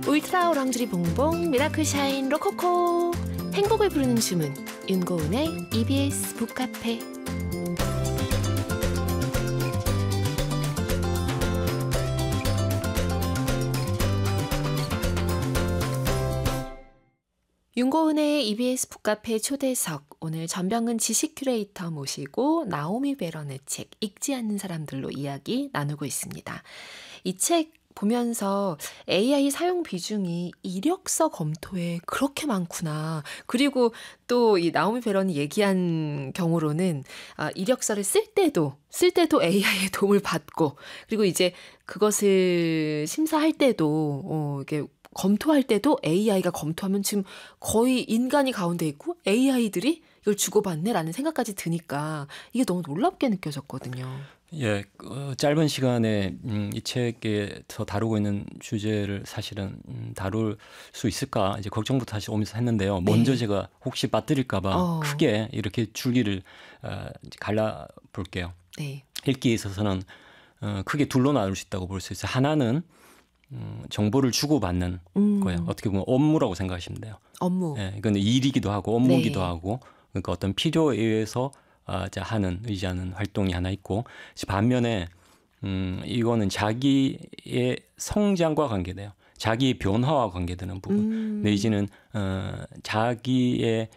울트라 오랑주리 봉봉 미라클 샤인 로코코 행복을 부르는 주문 윤고은의 EBS 북카페. 윤고은의 EBS 북카페 초대석, 오늘 전병근 지식 큐레이터 모시고 나오미 베런의 책 읽지 않는 사람들로 이야기 나누고 있습니다. 이 책 보면서 AI 사용 비중이 이력서 검토에 그렇게 많구나. 그리고 또 이 나오미 베런이 얘기한 경우로는 이력서를 쓸 때도 AI의 도움을 받고, 그리고 이제 그것을 심사할 때도 이게 검토할 때도 AI가 검토하면 지금 거의 인간이 가운데 있고 AI들이 이걸 주고받네라는 생각까지 드니까 이게 너무 놀랍게 느껴졌거든요. 예, 짧은 시간에 이 책에서 다루고 있는 주제를 사실은 다룰 수 있을까 이제 걱정부터 사실 오면서 했는데요. 먼저 제가 혹시 빠뜨릴까봐 크게 이렇게 줄기를 갈라 볼게요. 네. 읽기에 있어서는 크게 둘로 나눌 수 있다고 볼 수 있어요. 하나는 정보를 주고받는 거예요. 어떻게 보면 업무라고 생각하시면 돼요. 업무. 예, 이건 일이기도 하고 업무기도 하고, 그러니까 어떤 필요에 의해서 의지하는 활동이 하나 있고, 반면에 이거는 자기의 성장과 관계돼요. 자기의 변화와 관계되는 부분, 내지는 자기의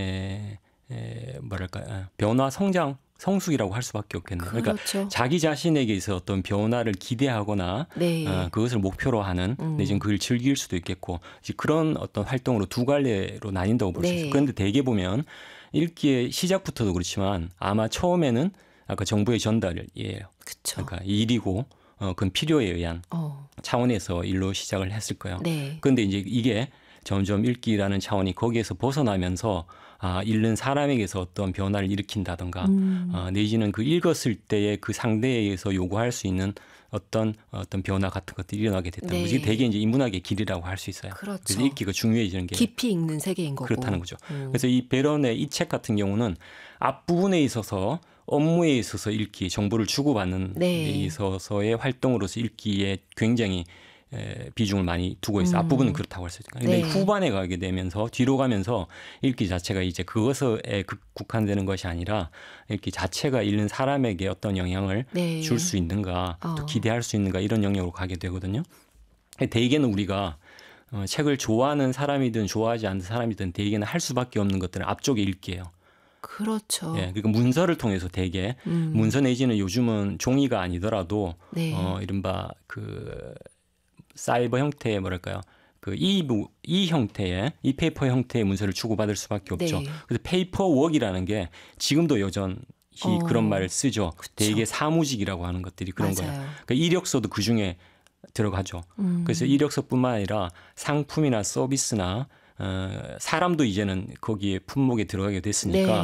변화, 성장, 성숙이라고 할 수밖에 없겠네요. 그렇죠. 그러니까 자기 자신에게서 어떤 변화를 기대하거나 그것을 목표로 하는, 내지는 그걸 즐길 수도 있겠고, 그런 어떤 활동으로 두 갈래로 나뉜다고 볼 수 있어요. 그런데 대개 보면 읽기의 시작부터도 그렇지만 아마 처음에는 아까 정보의 전달이에요. 그쵸. 그러니까 일이고 그건 필요에 의한 차원에서 일로 시작을 했을 거예요. 그런데 이제 이게 점점 읽기라는 차원이 거기에서 벗어나면서 읽는 사람에게서 어떤 변화를 일으킨다든가, 내지는 그 읽었을 때의 그 상대에 의해서 요구할 수 있는 어떤 변화 같은 것들이 일어나게 됐다는 거죠. 이게 대개 이제 인문학의 길이라고 할 수 있어요. 그렇죠. 그래서 읽기가 중요해지는 게 깊이 읽는 세계인 거고. 그렇다는 거죠. 그래서 이 베런의 이 책 같은 경우는 앞부분에 있어서 업무에 있어서 읽기, 정보를 주고받는 데 있어서의 활동으로서 읽기에 굉장히 비중을 많이 두고 있어요. 앞부분은 그렇다고 할 수 있어요. 근데 후반에 가게 되면서 뒤로 가면서 읽기 자체가 이제 그것에 국한되는 것이 아니라 읽기 자체가 읽는 사람에게 어떤 영향을 줄 수 있는가, 또 기대할 수 있는가, 이런 영역으로 가게 되거든요. 대개는 우리가 책을 좋아하는 사람이든 좋아하지 않는 사람이든 대개는 할 수밖에 없는 것들은 앞쪽에 읽기예요. 그렇죠. 예, 그러니까 문서를 통해서 대개 문서 내지는 요즘은 종이가 아니더라도 이른바 그 사이버 형태의 이 형태의 이 페이퍼 형태의 문서를 주고받을 수밖에 없죠. 그래서 페이퍼웍이라는 게 지금도 여전히 그런 말을 쓰죠. 그쵸. 대개 사무직이라고 하는 것들이 그런 거예요. 그러니까 이력서도 그 중에 들어가죠. 그래서 이력서뿐만 아니라 상품이나 서비스나 사람도 이제는 거기에 품목에 들어가게 됐으니까